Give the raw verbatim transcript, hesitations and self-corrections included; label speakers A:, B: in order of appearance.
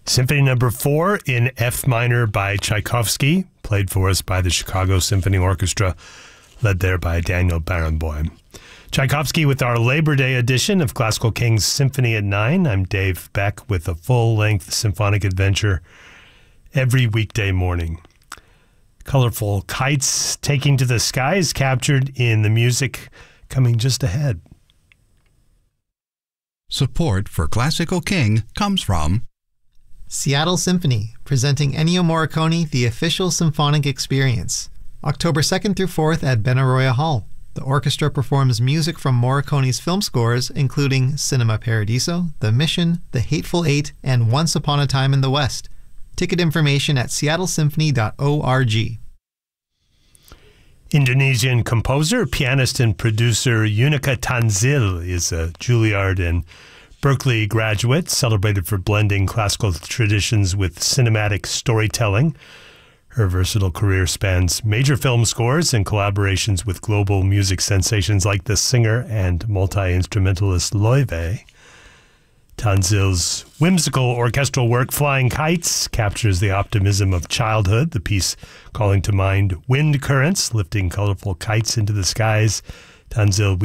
A: Symphony number four in F minor by Tchaikovsky, played for us by the Chicago Symphony Orchestra, led there by Daniel Barenboim. Tchaikovsky with our Labor Day edition of Classical Kings Symphony at nine. I'm Dave Beck with a full-length symphonic adventure every weekday morning. Colorful kites taking to the skies captured in the music coming just ahead.
B: Support for Classical King comes from
C: Seattle Symphony, presenting Ennio Morricone, The Official Symphonic Experience. October second through fourth at Benaroya Hall. The orchestra performs music from Morricone's film scores, including Cinema Paradiso, The Mission, The Hateful Eight, and Once Upon a Time in the West. Ticket information at seattle symphony dot org.
A: Indonesian composer, pianist, and producer Yunika Tanzil is a Juilliard and Berklee graduate, celebrated for blending classical traditions with cinematic storytelling. Her versatile career spans major film scores and collaborations with global music sensations like the singer and multi-instrumentalist Loewe. Tanzil's whimsical orchestral work, Flying Kites, captures the optimism of childhood, the piece calling to mind wind currents, lifting colorful kites into the skies. Tanzil